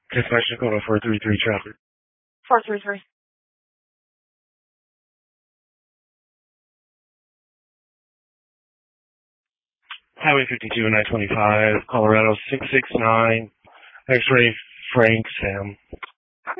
Dispatch Dakota 433 traffic. 433. Highway 52 and I-25, Colorado 669, X-ray Frank Sam.